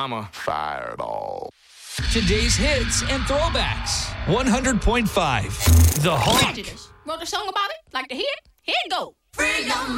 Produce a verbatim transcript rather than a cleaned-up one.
I'm a fireball. Today's hits and throwbacks. one hundred point five The Hawk. Prejudice. Wrote a song about it? Like to hear it? Here it go. Freedom.